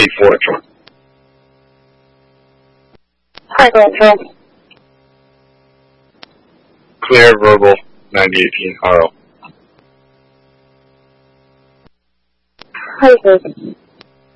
9842. Hi, Control. Clear verbal 9018 RO. Hi, sir.